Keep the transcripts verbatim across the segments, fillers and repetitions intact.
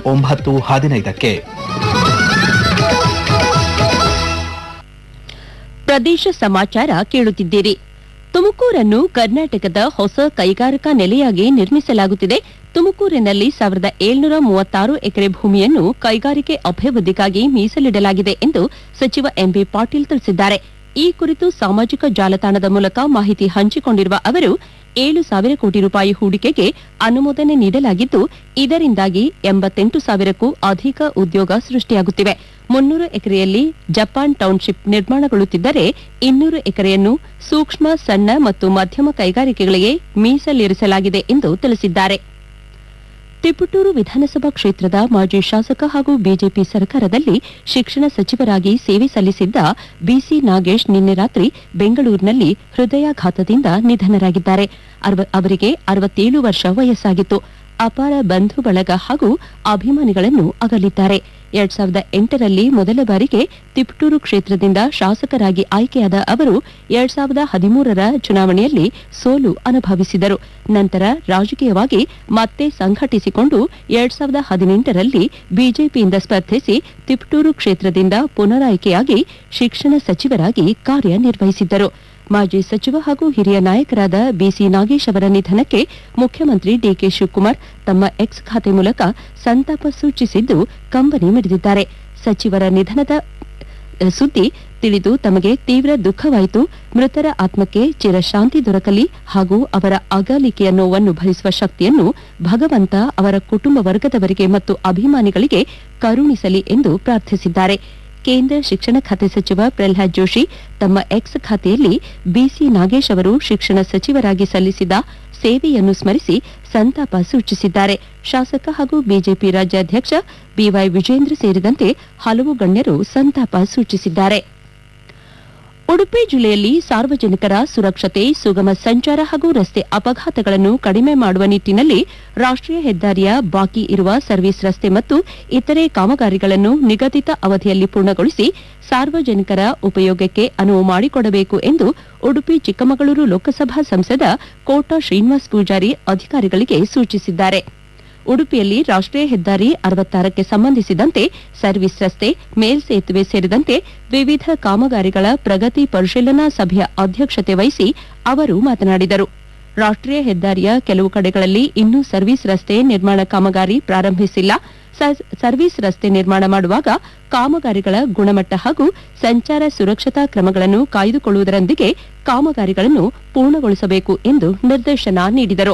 ಒಂಬತ್ತು ಹದಿನೈದಕ್ಕೆ. ಪ್ರದೇಶ ಸಮಾಚಾರ ಕೇಳುತ್ತಿದ್ದೀರಿ. ತುಮಕೂರನ್ನು ಕರ್ನಾಟಕದ ಹೊಸ ಕೈಗಾರಿಕಾ ನೆಲೆಯಾಗಿ ನಿರ್ಮಿಸಲಾಗುತ್ತಿದೆ. ತುಮಕೂರಿನಲ್ಲಿ ಸಾವಿರದ ಏಳ್ನೂರ ಮೂವತ್ತಾರು ಎಕರೆ ಭೂಮಿಯನ್ನು ಕೈಗಾರಿಕೆ ಅಭಿವೃದ್ಧಿಗಾಗಿ ಮೀಸಲಿಡಲಾಗಿದೆ ಎಂದು ಸಚಿವ ಎಂಬಿ ಪಾಟೀಲ್ ತಿಳಿಸಿದ್ದಾರೆ. ಈ ಕುರಿತು ಸಾಮಾಜಿಕ ಜಾಲತಾಣದ ಮೂಲಕ ಮಾಹಿತಿ ಹಂಚಿಕೊಂಡಿರುವ ಅವರು, ಏಳು ಸಾವಿರ ಕೋಟಿ ರೂಪಾಯಿ ಹೂಡಿಕೆಗೆ ಅನುಮೋದನೆ ನೀಡಲಾಗಿದ್ದು, ಇದರಿಂದಾಗಿ ಎಂಬತ್ತೆಂಟು ಸಾವಿರಕ್ಕೂ ಅಧಿಕ ಉದ್ಯೋಗ ಸೃಷ್ಟಿಯಾಗುತ್ತಿವೆ. ಮುನ್ನೂರು ಎಕರೆಯಲ್ಲಿ ಜಪಾನ್ ಟೌನ್ಶಿಪ್ ನಿರ್ಮಾಣಗೊಳ್ಳುತ್ತಿದ್ದರೆ, ಇನ್ನೂರು ಎಕರೆಯನ್ನು ಸೂಕ್ಷ್ಮ, ಸಣ್ಣ ಮತ್ತು ಮಧ್ಯಮ ಕೈಗಾರಿಕೆಗಳಿಗೆ ಮೀಸಲಿರಿಸಲಾಗಿದೆ ಎಂದು ತಿಳಿಸಿದ್ದಾರೆ. ತಿಪಟೂರು ವಿಧಾನಸಭಾ ಕ್ಷೇತ್ರದ ಮಾಜಿ ಶಾಸಕ ಹಾಗೂ ಬಿಜೆಪಿ ಸರ್ಕಾರದಲ್ಲಿ ಶಿಕ್ಷಣ ಸಚಿವರಾಗಿ ಸೇವೆ ಸಲ್ಲಿಸಿದ್ದ ಬಿಸಿ ನಾಗೇಶ್ ನಿನ್ನೆ ರಾತ್ರಿ ಬೆಂಗಳೂರಿನಲ್ಲಿ ಹೃದಯಾಘಾತದಿಂದ ನಿಧನರಾಗಿದ್ದಾರೆ. ಅವರಿಗೆ ಅರವತ್ತೇಳು ವರ್ಷ ವಯಸ್ಸಾಗಿತ್ತು. ಅಪಾರ ಬಂಧು ಬಳಗ ಹಾಗೂ ಅಭಿಮಾನಿಗಳನ್ನು ಅಗಲಿದ್ದಾರೆ. ಎರಡ್ ಸಾವಿರದ ಎಂಟರಲ್ಲಿ ಮೊದಲ ಬಾರಿಗೆ ತಿಪಟೂರು ಕ್ಷೇತ್ರದಿಂದ ಶಾಸಕರಾಗಿ ಆಯ್ಕೆಯಾದ ಅವರು ಎರಡ್ ಸಾವಿರದ ಹದಿಮೂರರ ಚುನಾವಣೆಯಲ್ಲಿ ಸೋಲು ಅನುಭವಿಸಿದರು. ನಂತರ ರಾಜಕೀಯವಾಗಿ ಮತ್ತೆ ಸಂಘಟಿಸಿಕೊಂಡು ಎರಡ್ ಸಾವಿರದ ಹದಿನೆಂಟರಲ್ಲಿ ಬಿಜೆಪಿಯಿಂದ ಸ್ಪರ್ಧಿಸಿ ತಿಪಟೂರು ಕ್ಷೇತ್ರದಿಂದ ಪುನರಾಯ್ಕೆಯಾಗಿ ಶಿಕ್ಷಣ ಸಚಿವರಾಗಿ ಕಾರ್ಯನಿರ್ವಹಿಸಿದ್ದರು. ಮಾಜಿ ಸಚಿವ ಹಾಗೂ ಹಿರಿಯ ನಾಯಕರಾದ ಬಿಸಿ ನಾಗೇಶ್ ಅವರ ನಿಧನಕ್ಕೆ ಮುಖ್ಯಮಂತ್ರಿ ಡಿಕೆ ಶಿವಕುಮಾರ್ ತಮ್ಮ ಎಕ್ಸ್ ಖಾತೆ ಮೂಲಕ ಸಂತಾಪ ಸೂಚಿಸಿದ್ದು ಕಂಬನಿ ಮಿಡಿದಿದ್ದಾರೆ. ಸಚಿವರ ನಿಧನದ ಸುದ್ದಿ ತಿಳಿದು ತಮಗೆ ತೀವ್ರ ದುಃಖವಾಯಿತು. ಮೃತರ ಆತ್ಮಕ್ಕೆ ಚಿರಶಾಂತಿ ದೊರಕಲಿ ಹಾಗೂ ಅವರ ಅಗಲಿಕೆಯ ನೋವನ್ನು ಭರಿಸುವ ಶಕ್ತಿಯನ್ನು ಭಗವಂತ ಅವರ ಕುಟುಂಬ ವರ್ಗದವರಿಗೆ ಮತ್ತು ಅಭಿಮಾನಿಗಳಿಗೆ ಕರುಣಿಸಲಿ ಎಂದು ಪ್ರಾರ್ಥಿಸಿದ್ದಾರೆ. ಕೇಂದ್ರ ಶಿಕ್ಷಣ ಖಾತೆ ಸಚಿವ ಪ್ರಹ್ಲಾದ್ ಜೋಶಿ ತಮ್ಮ ಎಕ್ಸ್ ಖಾತೆಯಲ್ಲಿ ಬಿಸಿ ನಾಗೇಶ್ ಅವರು ಶಿಕ್ಷಣ ಸಚಿವರಾಗಿ ಸಲ್ಲಿಸಿದ ಸೇವೆಯನ್ನು ಸ್ಮರಿಸಿ ಸಂತಾಪ ಸೂಚಿಸಿದ್ದಾರೆ. ಶಾಸಕ ಹಾಗೂ ಬಿಜೆಪಿ ರಾಜ್ಯಾಧ್ಯಕ್ಷ ಬಿವೈ ವಿಜೇಂದ್ರ ಸೇರಿದಂತೆ ಹಲವು ಗಣ್ಯರು ಸಂತಾಪ ಸೂಚಿಸಿದ್ದಾರೆ. ಉಡುಪಿ ಜಿಲ್ಲೆಯಲ್ಲಿ ಸಾರ್ವಜನಿಕರ ಸುರಕ್ಷತೆ, ಸುಗಮ ಸಂಚಾರ ಹಾಗೂ ರಸ್ತೆ ಅಪಘಾತಗಳನ್ನು ಕಡಿಮೆ ಮಾಡುವ ನಿಟ್ಟಿನಲ್ಲಿ ರಾಷ್ಟೀಯ ಹೆದ್ದಾರಿಯ ಬಾಕಿ ಇರುವ ಸರ್ವಿಸ್ ರಸ್ತೆ ಮತ್ತು ಇತರೆ ಕಾಮಗಾರಿಗಳನ್ನು ನಿಗದಿತ ಅವಧಿಯಲ್ಲಿ ಪೂರ್ಣಗೊಳಿಸಿ ಸಾರ್ವಜನಿಕರ ಉಪಯೋಗಕ್ಕೆ ಅನುವು ಮಾಡಿಕೊಡಬೇಕು ಎಂದು ಉಡುಪಿ ಚಿಕ್ಕಮಗಳೂರು ಲೋಕಸಭಾ ಸಂಸದ ಕೋಟ ಶ್ರೀನಿವಾಸ್ ಪೂಜಾರಿ ಅಧಿಕಾರಿಗಳಿಗೆ ಸೂಚಿಸಿದ್ದಾರೆ. ಉಡುಪಿಯಲ್ಲಿ ರಾಷ್ಟೀಯ ಹೆದ್ದಾರಿ ಅರವತ್ತಾರಕ್ಕೆ ಸಂಬಂಧಿಸಿದಂತೆ ಸರ್ವಿಸ್ ರಸ್ತೆ, ಮೇಲ್ಸೇತುವೆ ಸೇರಿದಂತೆ ವಿವಿಧ ಕಾಮಗಾರಿಗಳ ಪ್ರಗತಿ ಪರಿಶೀಲನಾ ಸಭೆಯ ಅಧ್ಯಕ್ಷತೆ ವಹಿಸಿ ಅವರು ಮಾತನಾಡಿದರು. ರಾಷ್ಟೀಯ ಹೆದ್ದಾರಿಯ ಕೆಲವು ಕಡೆಗಳಲ್ಲಿ ಇನ್ನೂ ಸರ್ವಿಸ್ ರಸ್ತೆ ನಿರ್ಮಾಣ ಕಾಮಗಾರಿ ಪ್ರಾರಂಭಿಸಿಲ್ಲ. ಸರ್ವಿಸ್ ರಸ್ತೆ ನಿರ್ಮಾಣ ಮಾಡುವಾಗ ಕಾಮಗಾರಿಗಳ ಗುಣಮಟ್ಟ ಹಾಗೂ ಸಂಚಾರ ಸುರಕ್ಷತಾ ಕ್ರಮಗಳನ್ನು ಕಾಯ್ದುಕೊಳ್ಳುವುದರೊಂದಿಗೆ ಕಾಮಗಾರಿಗಳನ್ನು ಪೂರ್ಣಗೊಳಿಸಬೇಕು ಎಂದು ನಿರ್ದೇಶನ ನೀಡಿದರು.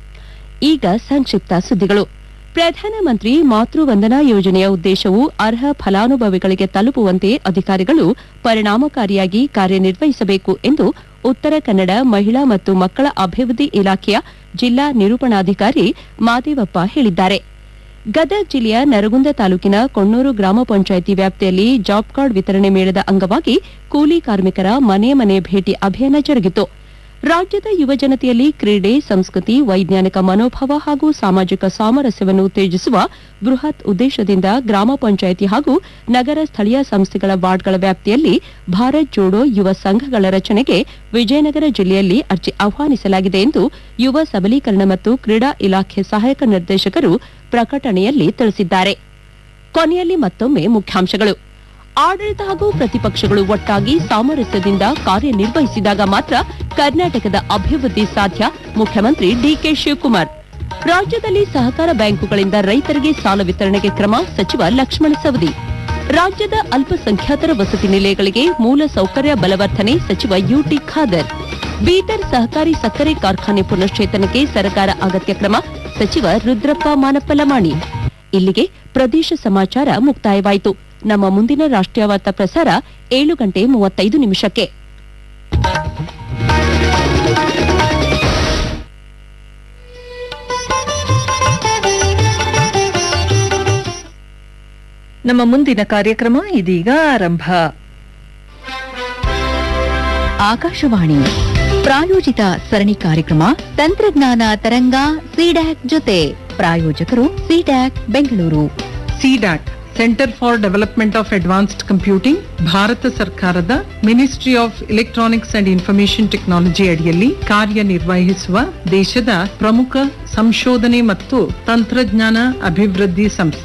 ಈಗ ಸಂಕ್ಷಿಪ್ತ ಸುದ್ದಿಗಳು. ಪ್ರಧಾನಮಂತ್ರಿ ಮಾತೃ ವಂದನಾ ಯೋಜನೆಯ ಉದ್ದೇಶವು ಅರ್ಹ ಫಲಾನುಭವಿಗಳಿಗೆ ತಲುಪುವಂತೆ ಅಧಿಕಾರಿಗಳು ಪರಿಣಾಮಕಾರಿಯಾಗಿ ಕಾರ್ಯನಿರ್ವಹಿಸಬೇಕು ಎಂದು ಉತ್ತರ ಕನ್ನಡ ಮಹಿಳಾ ಮತ್ತು ಮಕ್ಕಳ ಅಭಿವೃದ್ಧಿ ಇಲಾಖೆಯ ಜಿಲ್ಲಾ ನಿರೂಪಣಾಧಿಕಾರಿ ಮಾದೇವಪ್ಪ ಹೇಳಿದ್ದಾರೆ. ಗದಗ ಜಿಲ್ಲೆಯ ನರಗುಂದ ತಾಲೂಕಿನ ಕೊಣ್ಣೂರು ಗ್ರಾಮ ಪಂಚಾಯಿತಿ ವ್ಯಾಪ್ತಿಯಲ್ಲಿ ಜಾಬ್ ಕಾರ್ಡ್ ವಿತರಣೆ ಮೇಳದ ಅಂಗವಾಗಿ ಕೂಲಿ ಕಾರ್ಮಿಕರ ಮನೆ ಮನೆ ಭೇಟಿ ಅಭಿಯಾನ ಜರುಗಿತು. ರಾಜ್ಯದ ಯುವಜನತೆಯಲ್ಲಿ ಕ್ರೀಡೆ, ಸಂಸ್ಕೃತಿ, ವೈಜ್ಞಾನಿಕ ಮನೋಭಾವ ಹಾಗೂ ಸಾಮಾಜಿಕ ಸಾಮರಸ್ಯವನ್ನು ಉತ್ತೇಜಿಸುವ ಬೃಹತ್ ಉದ್ದೇಶದಿಂದ ಗ್ರಾಮ ಪಂಚಾಯಿತಿ ಹಾಗೂ ನಗರ ಸ್ಥಳೀಯ ಸಂಸ್ಥೆಗಳ ವಾರ್ಡ್ಗಳ ವ್ಯಾಪ್ತಿಯಲ್ಲಿ ಭಾರತ್ ಜೋಡೋ ಯುವ ಸಂಘಗಳ ರಚನೆಗೆ ವಿಜಯನಗರ ಜಿಲ್ಲೆಯಲ್ಲಿ ಅರ್ಜಿ ಆಹ್ವಾನಿಸಲಾಗಿದೆ ಎಂದು ಯುವ ಸಬಲೀಕರಣ ಮತ್ತು ಕ್ರೀಡಾ ಇಲಾಖೆ ಸಹಾಯಕ ನಿರ್ದೇಶಕರು ಪ್ರಕಟಣೆಯಲ್ಲಿ ತಿಳಿಸಿದ್ದಾರೆ. ಕೊನೆಯಲ್ಲಿ ಮತ್ತೊಮ್ಮೆ ಮುಖ್ಯಾಂಶಗಳು. ಆಡಳಿತ ಹಾಗೂ ಪ್ರತಿಪಕ್ಷಗಳು ಒಟ್ಟಾಗಿ ಸಾಮರಸ್ಯದಿಂದ ಕಾರ್ಯನಿರ್ವಹಿಸಿದಾಗ ಮಾತ್ರ ಕರ್ನಾಟಕದ ಅಭಿವೃದ್ಧಿ ಸಾಧ್ಯ. ಮುಖ್ಯಮಂತ್ರಿ ಡಿಕೆ ಶಿವಕುಮಾರ್. ರಾಜ್ಯದಲ್ಲಿ ಸಹಕಾರ ಬ್ಯಾಂಕುಗಳಿಂದ ರೈತರಿಗೆ ಸಾಲ ವಿತರಣೆಗೆ ಕ್ರಮ, ಸಚಿವ ಲಕ್ಷ್ಮಣ ಸವದಿ. ರಾಜ್ಯದ ಅಲ್ಪಸಂಖ್ಯಾತರ ವಸತಿ ನಿಲಯಗಳಿಗೆ ಮೂಲ ಸೌಕರ್ಯ ಬಲವರ್ಧನೆ, ಸಚಿವ ಯುಟಿ ಖಾದರ್. ಬೀದರ್ ಸಹಕಾರಿ ಸಕ್ಕರೆ ಕಾರ್ಖಾನೆ ಪುನಶ್ಚೇತನಕ್ಕೆ ಸರ್ಕಾರ ಅಗತ್ಯ ಕ್ರಮ, ಸಚಿವ ರುದ್ರಪ್ಪ ಮಾನಪ್ಪಲಮಾಣಿ. ಇಲ್ಲಿಗೆ ಪ್ರದೇಶ ಸಮಾಚಾರ ಮುಕ್ತಾಯವಾಯಿತು. ನಮ್ಮ ಮುಂದಿನ ರಾಷ್ಟ್ರೀಯ ವಾರ್ತಾ ಪ್ರಸಾರ ಏಳು ಗಂಟೆ ಮೂವತ್ತೈದು ನಿಮಿಷಕ್ಕೆ. ನಮ್ಮ ಮುಂದಿನ ಕಾರ್ಯಕ್ರಮ ಇದೀಗ ಆರಂಭ. ಆಕಾಶವಾಣಿ ಪ್ರಾಯೋಜಿತ ಸರಣಿ ಕಾರ್ಯಕ್ರಮ ತಂತ್ರಜ್ಞಾನ ತರಂಗ ಸಿಡ್ಯಾಕ್ ಜೊತೆ. ಪ್ರಾಯೋಜಕರು CDAC Bengaluru. CDAC centre for development of advanced computing, Bharat ಸರ್ಕಾರದ ministry of electronics and information technology ಅಡಿಯಲ್ಲಿ ಕಾರ್ಯನಿರ್ವಹಿಸುವ ದೇಶದ ಪ್ರಮುಖ ಸಂಶೋಧನೆ ಮತ್ತು ತಂತ್ರಜ್ಞಾನ ಅಭಿವೃದ್ಧಿ ಸಂಸ್ಥೆ.